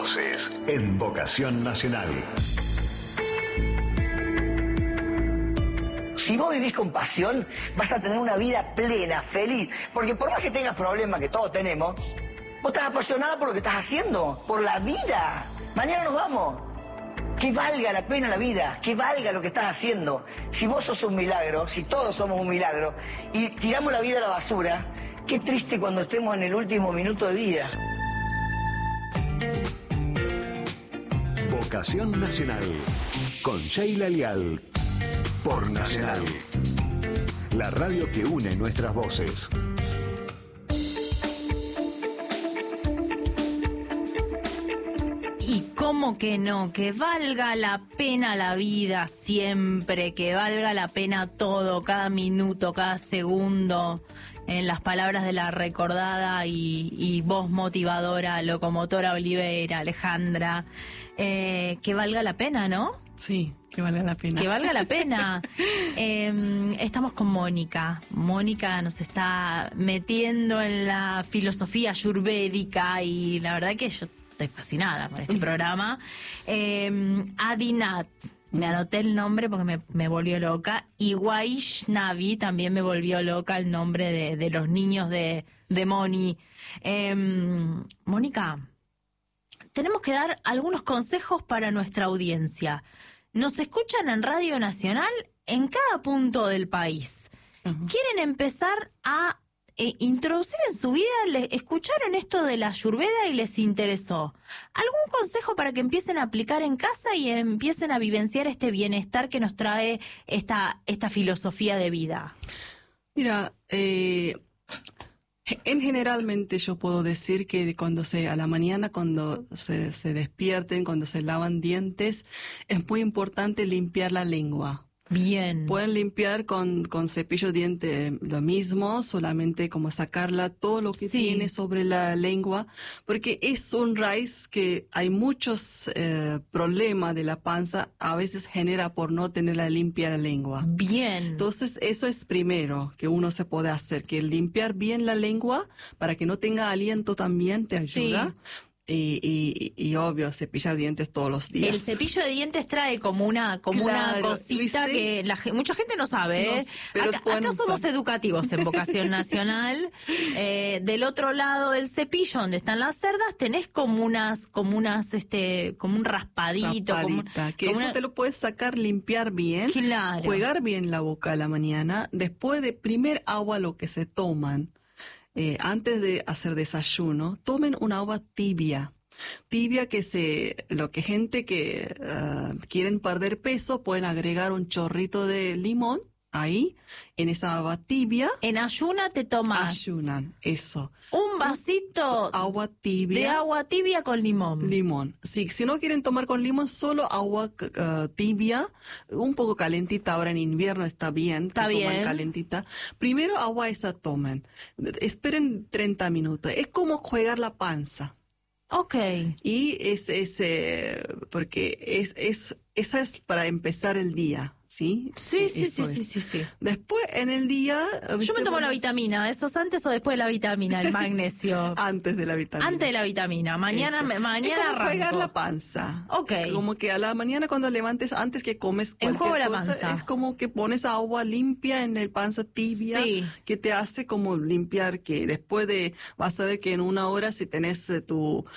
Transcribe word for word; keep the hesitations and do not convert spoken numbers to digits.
voces en Vocación Nacional. Si vos vivís con pasión, vas a tener una vida plena, feliz. Porque por más que tengas problemas, que todos tenemos, vos estás apasionada por lo que estás haciendo, por la vida. Mañana nos vamos. Que valga la pena la vida, que valga lo que estás haciendo. Si vos sos un milagro, si todos somos un milagro, y tiramos la vida a la basura, qué triste cuando estemos en el último minuto de vida. Vocación Nacional, con Sheila Leal, por Nacional. La radio que une nuestras voces. Y cómo que no, que valga la pena la vida siempre, que valga la pena todo, cada minuto, cada segundo, en las palabras de la recordada y, y voz motivadora, locomotora Olivera, Alejandra, eh, que valga la pena, ¿no? Sí, que valga la pena. Que valga la pena. eh, estamos con Mónica. Mónica nos está metiendo en la filosofía ayurvédica y la verdad que yo estoy fascinada con este programa. Eh, Adinat, me anoté el nombre porque me, me volvió loca. Y Vaishnavi también me volvió loca el nombre de, de los niños de, de Moni. Eh, Mónica, tenemos que dar algunos consejos para nuestra audiencia. Nos escuchan en Radio Nacional en cada punto del país. Uh-huh. Quieren empezar a eh, introducir en su vida, le, escucharon esto de la Ayurveda y les interesó. ¿Algún consejo para que empiecen a aplicar en casa y empiecen a vivenciar este bienestar que nos trae esta, esta filosofía de vida? Mira, eh... En generalmente yo puedo decir que cuando se a la mañana, cuando se, se despierten, cuando se lavan dientes, es muy importante limpiar la lengua. Bien. Pueden limpiar con, con cepillo de diente lo mismo, solamente como sacarla todo lo que sí. tiene sobre la lengua, porque es un raíz que hay muchos eh, problemas de la panza, a veces genera por no tenerla limpia la lengua. Bien. Entonces eso es primero que uno se puede hacer, que limpiar bien la lengua para que no tenga aliento también te ayuda. Sí. Y, y, y obvio, cepillar dientes todos los días. El cepillo de dientes trae como una como claro, una cosita ¿viste? que la, mucha gente no sabe. ¿eh? No, acá, acá somos educativos en Vocación Nacional. Eh, del otro lado del cepillo, donde están las cerdas, tenés como unas, como unas, este, como un raspadito. Raspadita, como, que como eso una... te lo puedes sacar, limpiar bien, claro. jugar bien la boca a la mañana, después de primer agua lo que se toman. Eh, antes de hacer desayuno, tomen una agua tibia. Tibia que se, lo que gente que uh, quieren perder peso pueden agregar un chorrito de limón ahí, en esa agua tibia. En ayuna te tomas. Ayunan, eso. Un vasito agua tibia. De agua tibia con limón. Limón. Sí, si no quieren tomar con limón, solo agua uh, tibia, un poco calentita. Ahora en invierno está bien. Está bien. Toman calentita. Primero agua esa tomen. Esperen treinta minutos. Es como jugar la panza. Ok. Y es, es eh, porque es, es, esa es para empezar el día. ¿Sí? Sí, sí, sí, sí, sí, sí. Después, en el día... Yo me tomo pone... la vitamina. ¿Eso es antes o después de la vitamina, el magnesio? Antes de la vitamina. Antes de la vitamina. Mañana, me, mañana es como arranco. pegar la panza. Ok. Como que a la mañana cuando levantes, antes que comes cualquier la cosa, panza. Es como que pones agua limpia en el panza tibia, sí. que te hace como limpiar, que después de... Vas a ver que en una hora si tenés tu